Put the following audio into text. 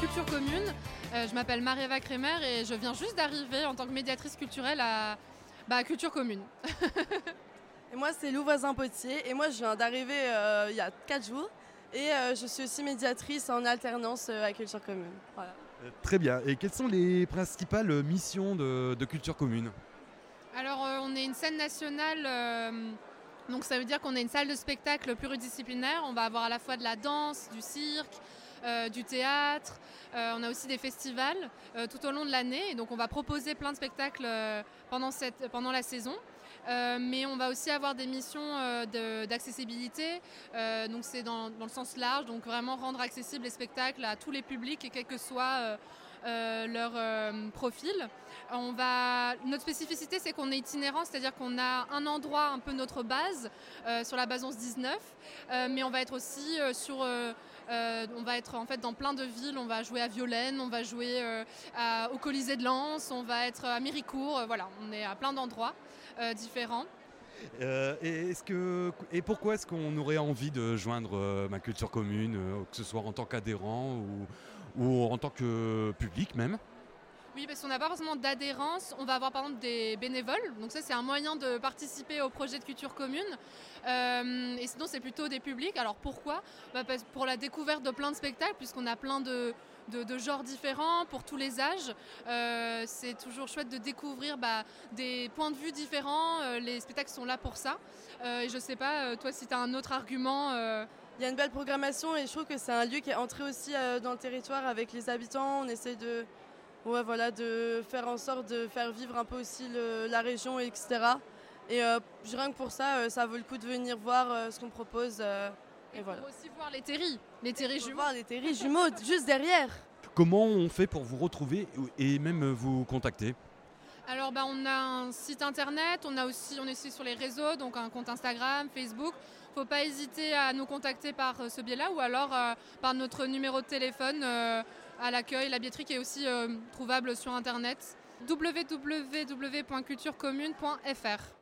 Culture Commune. Je m'appelle Marie-Eva Kremer et je viens juste d'arriver en tant que médiatrice culturelle à Culture Commune. Et moi, c'est Lou Voisin-Potier et moi, je viens d'arriver il y a 4 jours et je suis aussi médiatrice en alternance à Culture Commune. Voilà. Très bien. Et quelles sont les principales missions de Culture Commune ? Alors, on est une scène nationale, donc ça veut dire qu'on est une salle de spectacle pluridisciplinaire. On va avoir à la fois de la danse, du cirque, du théâtre. On a aussi des festivals tout au long de l'année. Et donc, on va proposer plein de spectacles pendant la saison. Mais on va aussi avoir des missions d'accessibilité. Donc, c'est dans le sens large. Donc, vraiment rendre accessibles les spectacles à tous les publics et quel que soit leur profil. Notre spécificité, c'est qu'on est itinérant, c'est-à-dire qu'on a un endroit, un peu notre base, sur la base 11-19, mais on va être aussi on va être en fait dans plein de villes. On va jouer à Violaine, on va jouer au Colisée de Lens, on va être à Méricourt. Voilà, on est à plein d'endroits différents. Et pourquoi est-ce qu'on aurait envie de joindre ma Culture Commune, que ce soit en tant qu'adhérent ou en tant que public même ? Oui, parce qu'on n'a pas forcément d'adhérence. On va avoir par exemple des bénévoles. Donc ça, c'est un moyen de participer au projet de Culture Commune. Et sinon, c'est plutôt des publics. Alors pourquoi ? Pour la découverte de plein de spectacles, puisqu'on a plein de genres différents, pour tous les âges. C'est toujours chouette de découvrir des points de vue différents. Les spectacles sont là pour ça. Et je sais pas, toi, si tu as un autre argument... Il y a une belle programmation et je trouve que c'est un lieu qui est entré aussi dans le territoire avec les habitants. On essaie de faire en sorte de faire vivre un peu aussi la région, etc. Et rien que pour ça, ça vaut le coup de venir voir ce qu'on propose. Et voilà. Pour aussi voir les terris jumeaux. Voir les terris jumeaux juste derrière. Comment on fait pour vous retrouver et même vous contacter ? Alors on a un site internet, on est aussi sur les réseaux, donc un compte Instagram, Facebook. Faut pas hésiter à nous contacter par ce biais-là ou alors par notre numéro de téléphone à l'accueil. La billetterie qui est aussi trouvable sur internet www.culturecommune.fr.